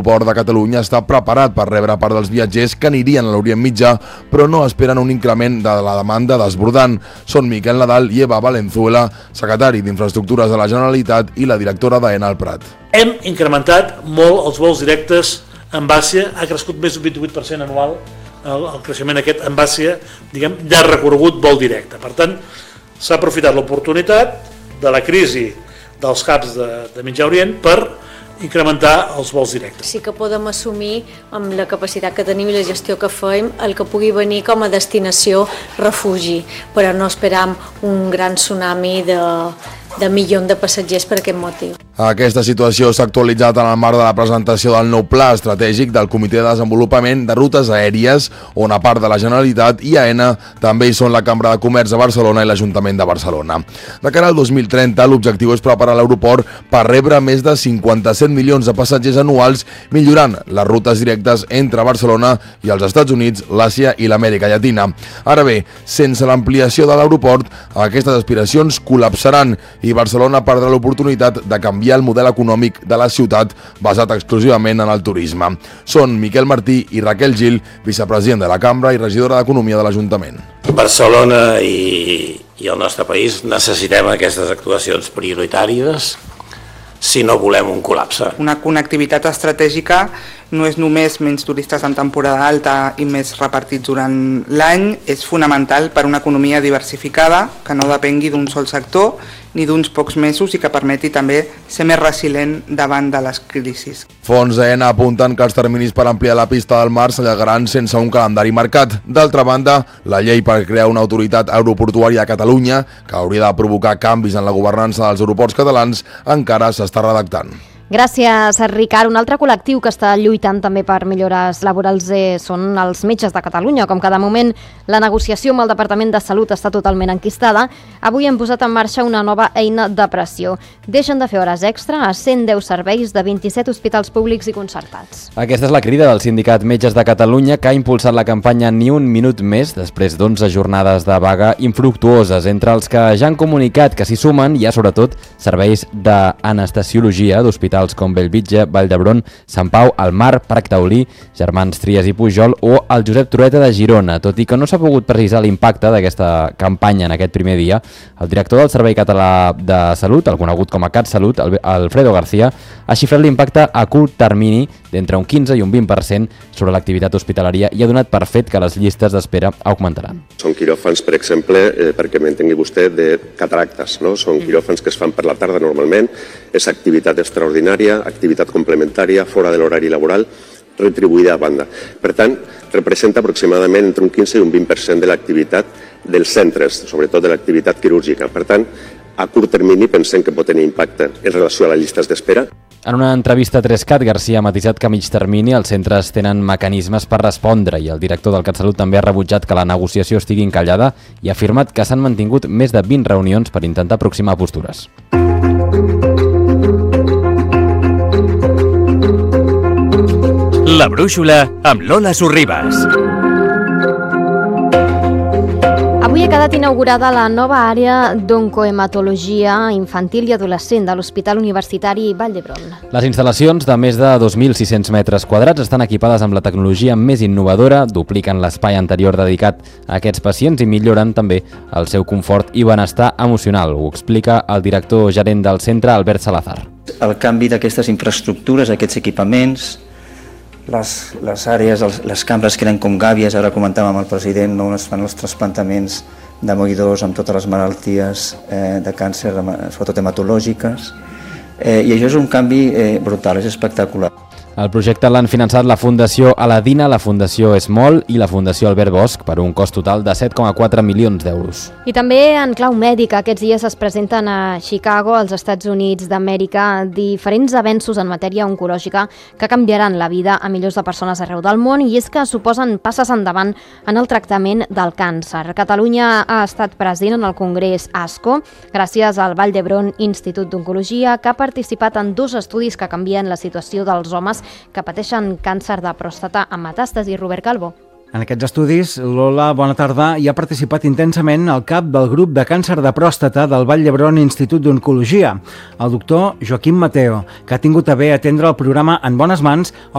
l'aeroport de Catalunya està preparat per rebre part dels viatgers que anirien a l'Orient Mitjà, però no esperen un increment de la demanda desbordant. Són Miquel Nadal i Eva Valenzuela, secretari d'Infraestructures de la Generalitat i la directora d'AENA al Prat. Hem incrementat molt els vols directes amb Àsia, ha crescut més d'un 28% anual el creixement aquest amb Àsia, diguem, de recorregut vol directe. Per tant, s'ha aprofitat l'oportunitat de la crisi dels hubs de Mitjà Orient per incrementar els vols directes. Sí que podem assumir amb la capacitat que tenim i la gestió que fem el que pugui venir com a destinació refugi, però no esperam un gran tsunami de milions de passatgers per aquest motiu. Aquesta situació s'ha actualitzat en el marc de la presentació del nou pla estratègic del Comitè de Desenvolupament de Rutes Aèries, on a part de la Generalitat i AENA també hi són la Cambra de Comerç de Barcelona i l'Ajuntament de Barcelona. De cara al 2030, l'objectiu és preparar l'aeroport per rebre més de 57 milions de passatgers anuals, millorant les rutes directes entre Barcelona i els Estats Units, l'Àsia i l'Amèrica Llatina. Ara bé, sense l'ampliació de l'aeroport, aquestes aspiracions col·lapsaran i Barcelona perdrà l'oportunitat de canviar el model econòmic de la ciutat basat exclusivament en el turisme. Són Miquel Martí i Raquel Gil, vicepresident de la Cambra i regidora d'Economia de l'Ajuntament. Barcelona i el nostre país necessitem aquestes actuacions prioritàries si no volem un col·lapse. Una connectivitat estratègica no és només menys turistes en temporada alta i més repartits durant l'any, és fonamental per una economia diversificada que no depengui d'un sol sector ni d'uns pocs mesos i que permeti també ser més resilient davant de les crisis. Fons AENA apunten que els terminis per ampliar la pista del mar s'allargaran sense un calendari marcat. D'altra banda, la llei per crear una autoritat aeroportuària a Catalunya, que hauria de provocar canvis en la governança dels aeroports catalans, encara s'està redactant. Gràcies, Ricard. Un altre col·lectiu que està lluitant també per millores laborals són els metges de Catalunya. Com que de moment la negociació amb el Departament de Salut està totalment enquistada, avui hem posat en marxa una nova eina de pressió. Deixen de fer hores extra a 110 serveis de 27 hospitals públics i concertats. Aquesta és la crida del Sindicat Metges de Catalunya, que ha impulsat la campanya Ni un minut més després d'11 jornades de vaga infructuoses. Entre els que ja han comunicat que s'hi sumen hi ha sobretot serveis d'anestesiologia d'hospitals com Bellvitge, Vall d'Hebron, Sant Pau, el Mar, Prat Taulí, Germans Trias i Pujol o el Josep Trueta de Girona. Tot i que no s'ha pogut precisar l'impacte d'aquesta campanya en aquest primer dia, el director del Servei Català de Salut, el conegut com a CatSalut, Alfredo García, ha xifrat l'impacte a curt termini d'entre un 15 i un 20% sobre l'activitat hospitalària i ha donat per fet que les llistes d'espera augmentaran. Són quiròfans, per exemple, perquè m'entengui vostè, de cataractes, no? Són quiròfans que es fan per la tarda normalment, és activitat extraordinària, activitat complementària, fora de l'horari laboral, retribuïda a banda. Per tant, representa aproximadament entre un 15 i un 20% de l'activitat dels centres, sobretot de l'activitat quirúrgica. Per tant, a curt termini pensem que pot tenir impacte en relació a les llistes d'espera. En una entrevista a 3CAT, García ha matisat que a mig termini els centres tenen mecanismes per respondre i el director del CatSalut també ha rebutjat que la negociació estigui encallada i ha afirmat que s'han mantingut més de 20 reunions per intentar aproximar postures. La brúixola amb Lola Sorribas. Avui ha quedat inaugurada la nova àrea d'oncohematologia infantil i adolescent de l'Hospital Universitari Vall d'Hebron. Les instal·lacions de més de 2.600 metres quadrats estan equipades amb la tecnologia més innovadora, dupliquen l'espai anterior dedicat a aquests pacients i milloren també el seu confort i benestar emocional. Ho explica el director gerent del centre, Albert Salazar. El canvi d'aquestes infraestructures, aquests equipaments, les àrees, les cambres que eren com gàbies, ara comentàvem amb el president, on es fan els trasplantaments de moïdors amb totes les malalties de càncer, sobretot hematològiques, i això és un canvi brutal, és espectacular. El projecte l'han finançat la Fundació Aladina, la Fundació Esmol i la Fundació Albert Bosch per un cost total de 7,4 milions d'euros. I també en clau mèdica, aquests dies es presenten a Chicago, als Estats Units d'Amèrica, diferents avenços en matèria oncològica que canviaran la vida a milions de persones arreu del món i és que suposen passes endavant en el tractament del càncer. Catalunya ha estat present en el Congrés ASCO gràcies al Vall d'Hebron Institut d'Oncologia, que ha participat en 2 estudis que canvien la situació dels homes que pateixen càncer de pròstata amb metàstasi. Robert Calvo. En aquests estudis, Lola, bona tarda, hi ha participat intensament el cap del grup de càncer de pròstata del Vall d'Hebron Institut d'Oncologia, el doctor Joaquim Mateo, que ha tingut a bé atendre el programa En bones mans,